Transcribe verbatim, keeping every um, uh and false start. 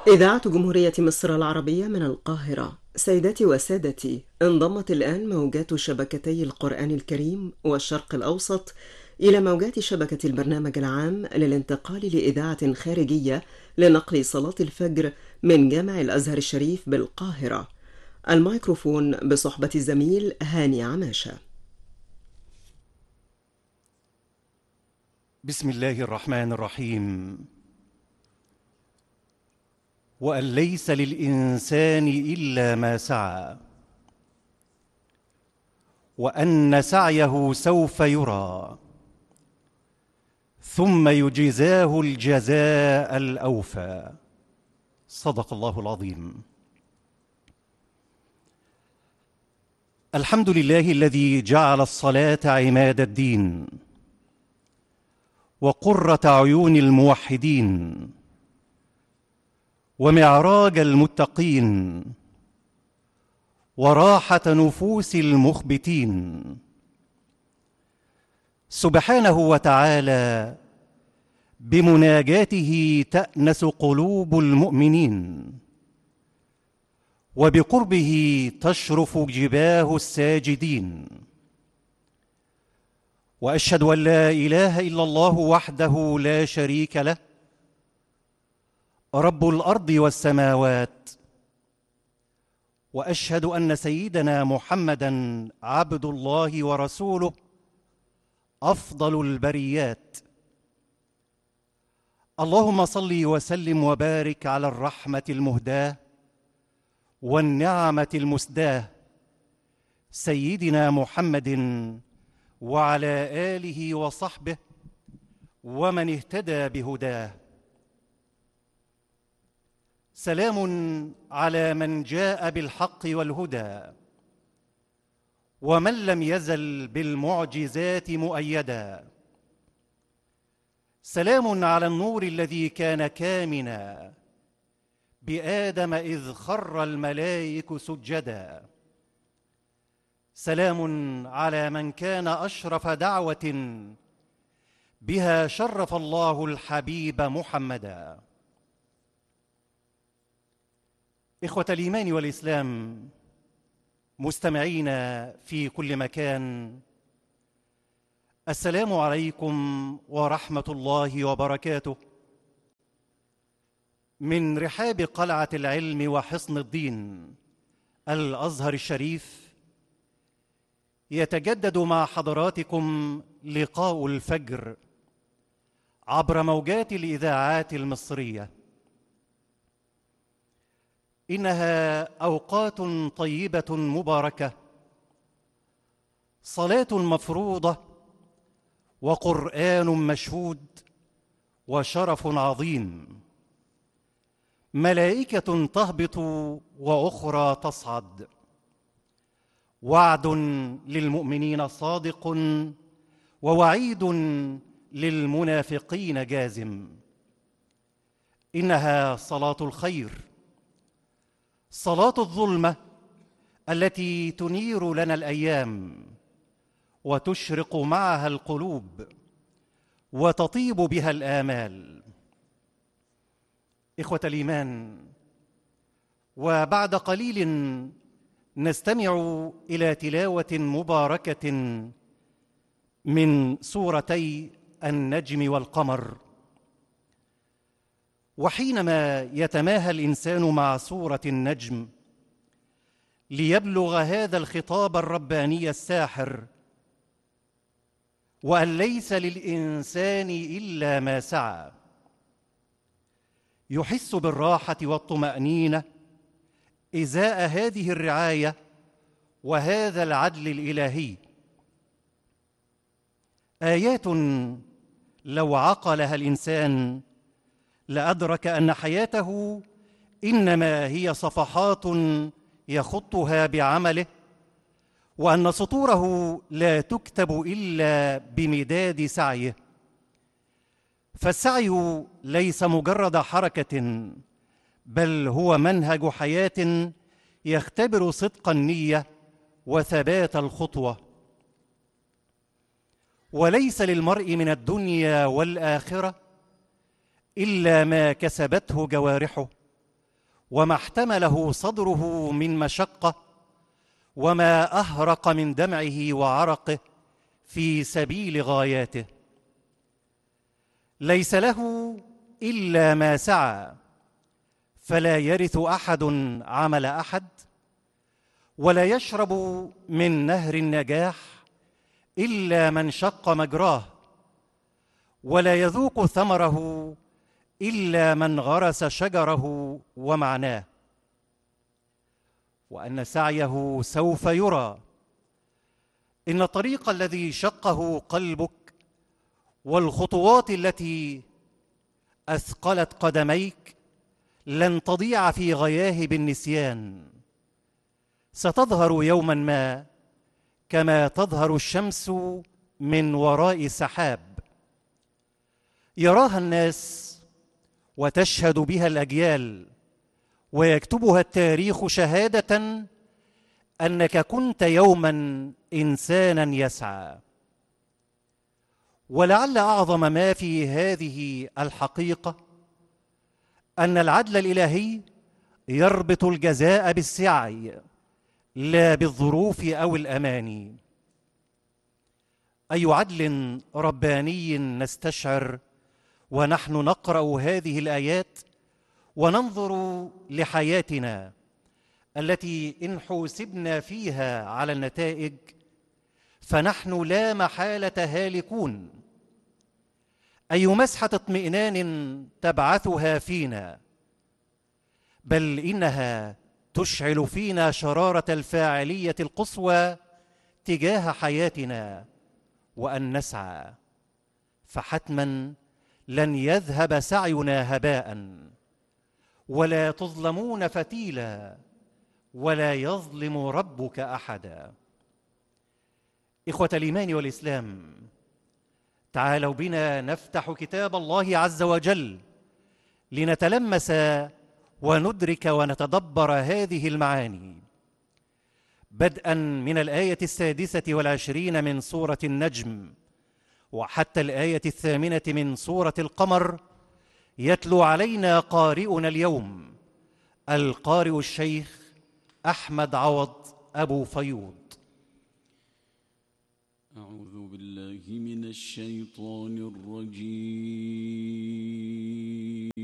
إذاعة جمهورية مصر العربية من القاهرة. سيداتي وسادتي، انضمت الآن موجات شبكتي القرآن الكريم والشرق الأوسط إلى موجات شبكة البرنامج العام للانتقال لإذاعة خارجية لنقل صلاة الفجر من جامع الأزهر الشريف بالقاهرة. الميكروفون بصحبة الزميل هاني عماشة. بسم الله الرحمن الرحيم. وأن ليس للإنسان إلا ما سعى وأن سعيه سوف يرى ثم يجزاه الجزاء الأوفى. صدق الله العظيم. الحمد لله الذي جعل الصلاة عماد الدين وقرة عيون الموحدين ومعراج المتقين وراحة نفوس المخبتين. سبحانه وتعالى بمناجاته تأنس قلوب المؤمنين وبقربه تشرف جباه الساجدين. وأشهد أن لا إله إلا الله وحده لا شريك له، رب الأرض والسماوات. وأشهد أن سيدنا محمدًا عبد الله ورسوله، أفضل البريات. اللهم صل وسلم وبارك على الرحمة المهداة والنعمة المسداة سيدنا محمد وعلى آله وصحبه ومن اهتدى بهداه. سلام على من جاء بالحق والهدى ومن لم يزل بالمعجزات مؤيدا. سلام على النور الذي كان كامنا بآدم إذ خر الملائك سجدا. سلام على من كان أشرف دعوة بها شرف الله الحبيب محمدا. إخوة الإيمان والإسلام، مستمعين في كل مكان، السلام عليكم ورحمة الله وبركاته. من رحاب قلعة العلم وحصن الدين الأزهر الشريف يتجدد مع حضراتكم لقاء الفجر عبر موجات الإذاعات المصرية. إنها أوقات طيبة مباركة، صلاة مفروضة وقرآن مشهود وشرف عظيم، ملائكة تهبط وأخرى تصعد، وعد للمؤمنين صادق ووعيد للمنافقين جازم. إنها صلاة الخير، صلاة الظلمة التي تنير لنا الأيام وتشرق معها القلوب وتطيب بها الآمال. إخوة الإيمان، وبعد قليل نستمع إلى تلاوة مباركة من سورتي النجم والقمر. وحينما يتماهى الإنسان مع سورة النجم ليبلغ هذا الخطاب الرباني الساحر: وأن ليس للإنسان إلا ما سعى، يحس بالراحة والطمأنينة إزاء هذه الرعاية وهذا العدل الإلهي. آيات لو عقلها الإنسان لأدرك أن حياته إنما هي صفحات يخطها بعمله، وأن سطوره لا تكتب إلا بمداد سعيه. فالسعي ليس مجرد حركة، بل هو منهج حياة يختبر صدق النية وثبات الخطوة. وليس للمرء من الدنيا والآخرة إلا ما كسبته جوارحه وما احتمله صدره من مشقة وما أهرق من دمعه وعرقه في سبيل غاياته. ليس له إلا ما سعى، فلا يرث أحد عمل أحد، ولا يشرب من نهر النجاح إلا من شق مجراه، ولا يذوق ثمره إلا من غرس شجره ومعناه، وأن سعيه سوف يرى. إن الطريق الذي شقه قلبك والخطوات التي أثقلت قدميك لن تضيع في غياهب النسيان، ستظهر يوما ما كما تظهر الشمس من وراء سحاب، يراها الناس وتشهد بها الأجيال، ويكتبها التاريخ شهادة أنك كنت يوما إنسانا يسعى. ولعل أعظم ما في هذه الحقيقة أن العدل الإلهي يربط الجزاء بالسعي لا بالظروف أو الأماني. أي عدل رباني نستشعر ونحن نقرأ هذه الآيات وننظر لحياتنا التي إن حوسبنا فيها على النتائج فنحن لا محالة هالكون. أي مسحة اطمئنان تبعثها فينا، بل إنها تشعل فينا شرارة الفاعلية القصوى تجاه حياتنا، وأن نسعى، فحتما لن يذهب سعينا هباء، ولا تظلمون فتيلا، ولا يظلم ربك أحدا. إخوة الإيمان والإسلام، تعالوا بنا نفتح كتاب الله عز وجل لنتلمس وندرك ونتدبر هذه المعاني، بدءا من الآية السادسة والعشرين من سورة النجم وحتى الآية الثامنة من سورة القمر. يتلو علينا قارئنا اليوم القارئ الشيخ أحمد عوض أبو فيوض. أعوذ بالله من الشيطان الرجيم.